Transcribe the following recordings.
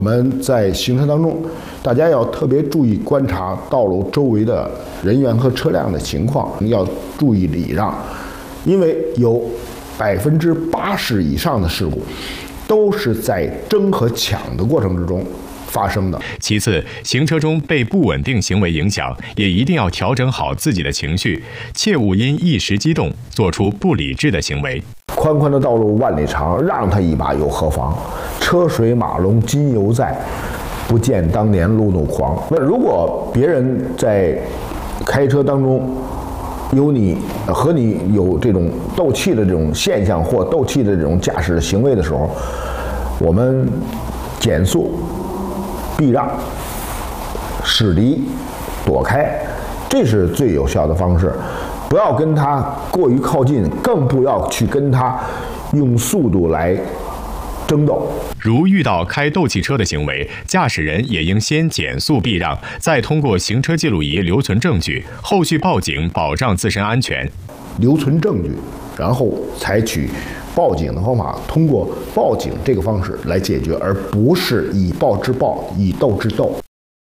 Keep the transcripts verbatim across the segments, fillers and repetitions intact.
我们在行车当中，大家要特别注意观察道路周围的人员和车辆的情况，要注意礼让，因为有百分之八十以上的事故都是在争和抢的过程之中发生的。 其次，行车中被不稳定行为影响，也一定要调整好自己的情绪，切勿因一时激动做出不理智的行为。 宽宽的道路万里长，让他一把又何妨？车水马龙今犹在，不见当年路怒狂。那如果别人在开车当中有你和你有这种斗气的这种现象或斗气的这种驾驶行为的时候，我们减速、避让、驶离、躲开，这是最有效的方式。不要跟他过于靠近，更不要去跟他用速度来争斗。 如遇到开斗气车的行为，驾驶人也应先减速避让，再通过行车记录仪留存证据，后续报警保障自身安全。 留存证据，然后采取报警的方法，通过报警这个方式来解决，而不是以暴制暴，以斗制斗。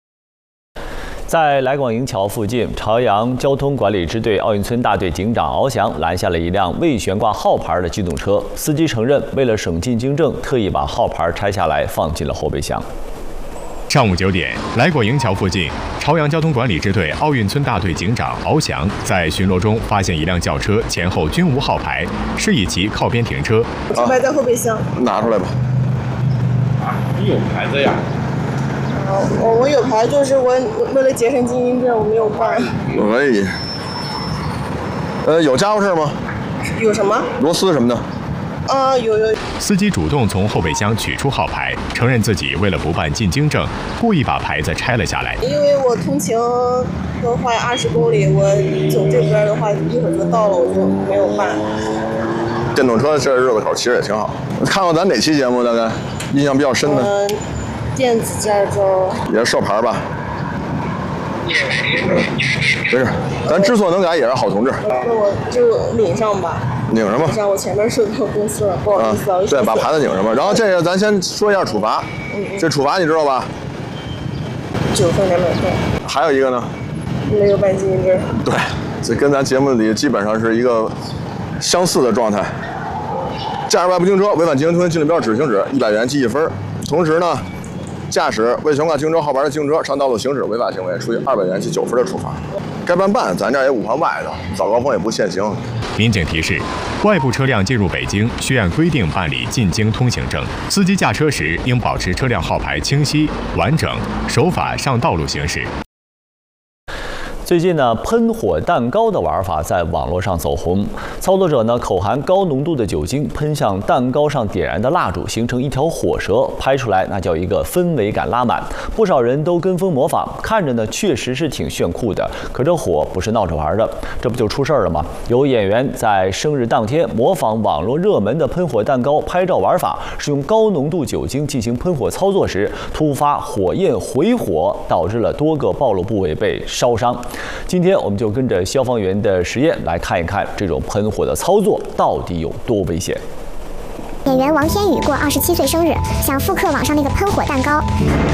在来广营桥附近，朝阳交通管理支队奥运村大队警长敖翔拦下了一辆未悬挂号牌的机动车，司机承认为了省进京证，特意把号牌拆下来放进了后备箱。 上午九点，来广营桥附近，朝阳交通管理支队奥运村大队警长敖翔在巡逻中发现一辆轿车前后均无号牌，示意其靠边停车。 号牌在后备箱， 拿出来吧。 啊，你有牌子呀？ 我我有牌，就是我为了节省经营证，我没有办。 可以。呃，有家伙事吗？ 有什么？ 螺丝什么的。 啊，有有。 司机主动从后备箱取出号牌，承认自己为了不办进京证，故意把牌子拆了下来。 因为我通勤的话二十公里，我走这边的话一会儿就到了，我就没有办。 电动车这日子口其实也挺好。看过咱哪期节目？大概印象比较深的。 嗯。电子驾照也是授牌吧？ 你是谁？你是谁？ 没事，咱知错能改也是好同志。 那我就领上吧。 拧上吧。 领上，我前面是有公司了，不好意思啊。 对，把牌子拧上吧。然后这个咱先说一下处罚。嗯。这处罚你知道吧？ 九分两百块。 还有一个呢？ 没有办经营证。 对，这跟咱节目里基本上是一个相似的状态。驾驶外部行车违反经营通行纪律标志行止，一百元记一分。同时呢。驾驶未悬挂京车号牌的京车上道路行驶违法行为，处以二百元记九分的处罚。该办办，咱这儿也五环外的，早高峰也不限行。 民警提示：外部车辆进入北京需按规定办理进京通行证，司机驾车时应保持车辆号牌清晰完整，守法上道路行驶。 最近呢，喷火蛋糕的玩法在网络上走红，操作者呢口含高浓度的酒精喷向蛋糕上点燃的蜡烛，形成一条火蛇，拍出来那叫一个氛围感拉满，不少人都跟风模仿，看着呢确实是挺炫酷的。可这火不是闹着玩的，这不就出事儿了吗？有演员在生日当天模仿网络热门的喷火蛋糕拍照玩法，使用高浓度酒精进行喷火操作时，突发火焰回火，导致了多个暴露部位被烧伤。今天我们就跟着消防员的实验来看一看这种喷火的操作到底有多危险。 演员王天宇过二十七岁生日，想复刻网上那个喷火蛋糕。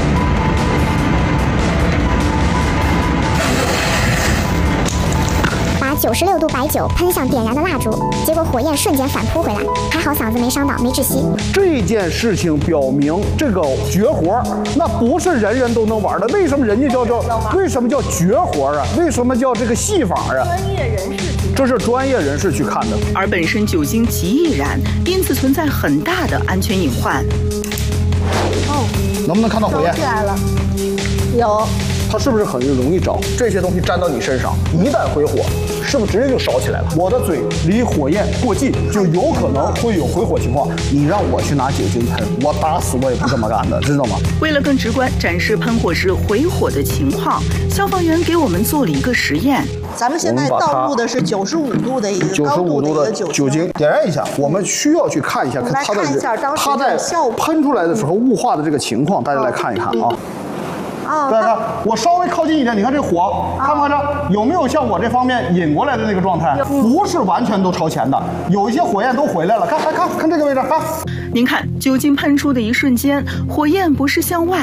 把九十六度白酒喷向点燃的蜡烛，结果火焰瞬间反扑回来，还好嗓子没伤到，没窒息。 这件事情表明，这个绝活那不是人人都能玩的。为什么人家叫叫？为什么叫绝活啊？为什么叫这个戏法啊？ 专业人士， 这是专业人士去看的。 而本身酒精极易燃，因此存在很大的安全隐患。 哦，能不能看到火焰？ 起来了，有。 它是不是很容易着？这些东西沾到你身上，一旦回火，是不是直接就烧起来了？我的嘴离火焰过近，就有可能会有回火情况。你让我去拿酒精喷，我打死我也不这么干的，知道吗？ 为了更直观展示喷火时回火的情况，消防员给我们做了一个实验。 咱们现在倒入的是九十五度的一个九十五度的酒精，点燃一下。我们需要去看一下，看它的它在喷出来的时候雾化的这个情况，大家来看一看啊。 啊， 大家，我稍微靠近一点，你看这火，看不看着有没有像我这方面引过来的那个状态？不是完全都朝前的，有一些火焰都回来了。看，看，看，看这个位置，看。 您看，酒精喷出的一瞬间，火焰不是向外，